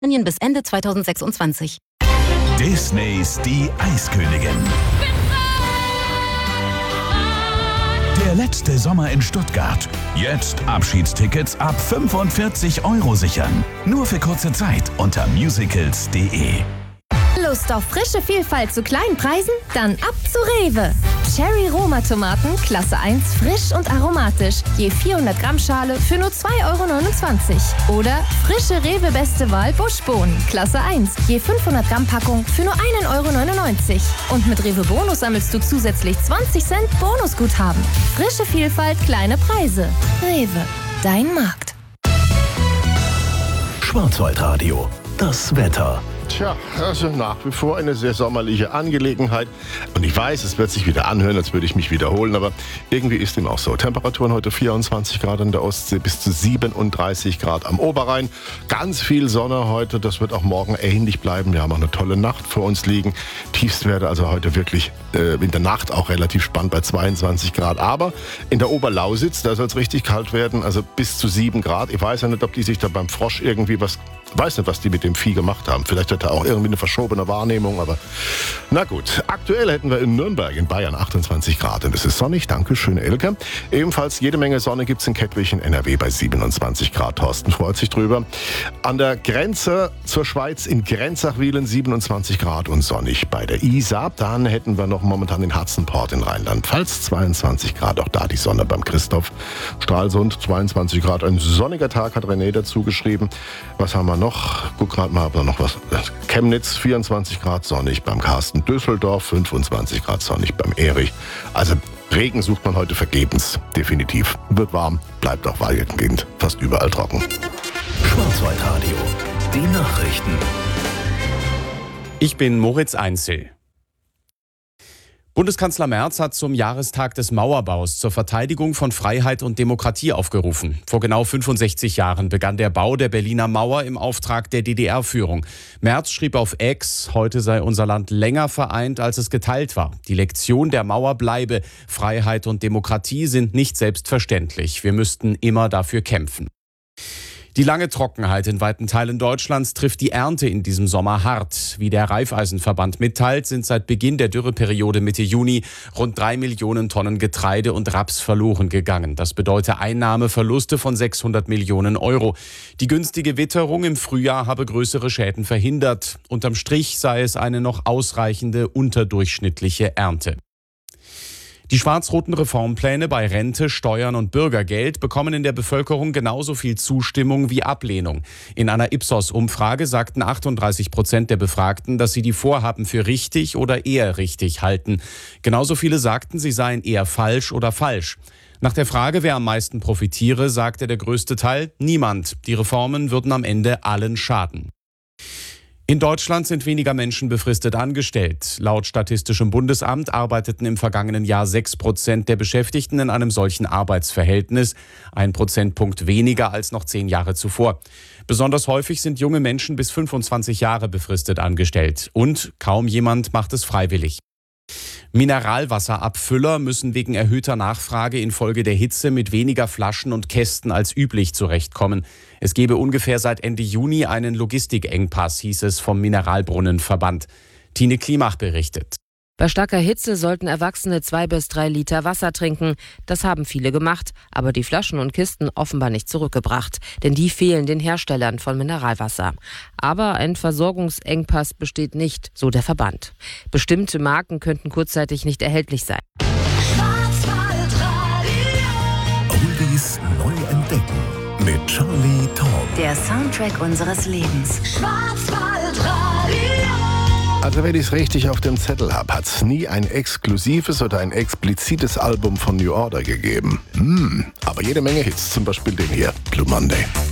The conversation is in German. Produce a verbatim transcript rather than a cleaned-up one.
bis Ende zweitausendsechsundzwanzig. Disneys Die Eiskönigin. Der letzte Sommer in Stuttgart. Jetzt Abschiedstickets ab fünfundvierzig Euro sichern. Nur für kurze Zeit unter musicals punkt de. Lust auf frische Vielfalt zu kleinen Preisen? Dann ab zu Rewe. Cherry Roma Tomaten, Klasse eins, frisch und aromatisch. Je vierhundert Gramm Schale für nur zwei Euro neunundzwanzig. Oder frische Rewe Beste Wahl Buschbohnen, Klasse eins. Je fünfhundert Gramm Packung für nur ein Euro neunundneunzig. Und mit Rewe Bonus sammelst du zusätzlich zwanzig Cent Bonusguthaben. Frische Vielfalt, kleine Preise. Rewe, dein Markt. Schwarzwaldradio, das Wetter. Tja, also nach wie vor eine sehr sommerliche Angelegenheit. Und ich weiß, es wird sich wieder anhören, als würde ich mich wiederholen, aber irgendwie ist dem auch so. Temperaturen heute vierundzwanzig Grad an der Ostsee, bis zu siebenunddreißig Grad am Oberrhein. Ganz viel Sonne heute, das wird auch morgen ähnlich bleiben. Wir haben auch eine tolle Nacht vor uns liegen. Tiefstwerte also heute wirklich äh, in der Nacht auch relativ spannend bei zweiundzwanzig Grad. Aber in der Oberlausitz, da soll es richtig kalt werden, also bis zu sieben Grad. Ich weiß ja nicht, ob die sich da beim Frosch irgendwie was... weiß nicht, was die mit dem Vieh gemacht haben. Vielleicht hat er auch irgendwie eine verschobene Wahrnehmung, aber na gut. Aktuell hätten wir in Nürnberg in Bayern achtundzwanzig Grad und es ist sonnig. Dankeschön, Elke. Ebenfalls jede Menge Sonne gibt es in Kettwig in N R W bei siebenundzwanzig Grad. Thorsten freut sich drüber. An der Grenze zur Schweiz in Grenzachwilen siebenundzwanzig Grad und sonnig. Bei der Isar, dann hätten wir noch momentan den Hatzenport in Rheinland-Pfalz zweiundzwanzig Grad. Auch da die Sonne beim Christoph. Stralsund zweiundzwanzig Grad. Ein sonniger Tag hat René dazu geschrieben. Was haben wir noch? Guck gerade mal, ob da noch was. Chemnitz vierundzwanzig Grad sonnig beim Carsten. Düsseldorf fünfundzwanzig Grad sonnig beim Erich. Also Regen sucht man heute vergebens. Definitiv. Wird warm, bleibt auch weitgehend fast überall trocken. Schwarzwaldradio, die Nachrichten. Ich bin Moritz Einzel. Bundeskanzler Merz hat zum Jahrestag des Mauerbaus zur Verteidigung von Freiheit und Demokratie aufgerufen. Vor genau fünfundsechzig Jahren begann der Bau der Berliner Mauer im Auftrag der D D R-Führung. Merz schrieb auf X, heute sei unser Land länger vereint, als es geteilt war. Die Lektion der Mauer bleibe: Freiheit und Demokratie sind nicht selbstverständlich. Wir müssten immer dafür kämpfen. Die lange Trockenheit in weiten Teilen Deutschlands trifft die Ernte in diesem Sommer hart. Wie der Raiffeisenverband mitteilt, sind seit Beginn der Dürreperiode Mitte Juni rund drei Millionen Tonnen Getreide und Raps verloren gegangen. Das bedeutet Einnahmeverluste von sechshundert Millionen Euro. Die günstige Witterung im Frühjahr habe größere Schäden verhindert. Unterm Strich sei es eine noch ausreichende unterdurchschnittliche Ernte. Die schwarz-roten Reformpläne bei Rente, Steuern und Bürgergeld bekommen in der Bevölkerung genauso viel Zustimmung wie Ablehnung. In einer Ipsos-Umfrage sagten achtunddreißig Prozent der Befragten, dass sie die Vorhaben für richtig oder eher richtig halten. Genauso viele sagten, sie seien eher falsch oder falsch. Nach der Frage, wer am meisten profitiere, sagte der größte Teil: niemand. Die Reformen würden am Ende allen schaden. In Deutschland sind weniger Menschen befristet angestellt. Laut Statistischem Bundesamt arbeiteten im vergangenen Jahr sechs Prozent der Beschäftigten in einem solchen Arbeitsverhältnis. Ein Prozentpunkt weniger als noch zehn Jahre zuvor. Besonders häufig sind junge Menschen bis fünfundzwanzig Jahre befristet angestellt. Und kaum jemand macht es freiwillig. Mineralwasserabfüller müssen wegen erhöhter Nachfrage infolge der Hitze mit weniger Flaschen und Kästen als üblich zurechtkommen. Es gebe ungefähr seit Ende Juni einen Logistikengpass, hieß es vom Mineralbrunnenverband. Tine Klimach berichtet. Bei starker Hitze sollten Erwachsene zwei bis drei Liter Wasser trinken. Das haben viele gemacht, aber die Flaschen und Kisten offenbar nicht zurückgebracht. Denn die fehlen den Herstellern von Mineralwasser. Aber ein Versorgungsengpass besteht nicht, so der Verband. Bestimmte Marken könnten kurzzeitig nicht erhältlich sein. Oldies neu entdecken mit Charlie Tong. Der Soundtrack unseres Lebens. Also wenn ich es richtig auf dem Zettel habe, hat es nie ein exklusives oder ein explizites Album von New Order gegeben. Hm, aber jede Menge Hits, zum Beispiel den hier, Blue Monday.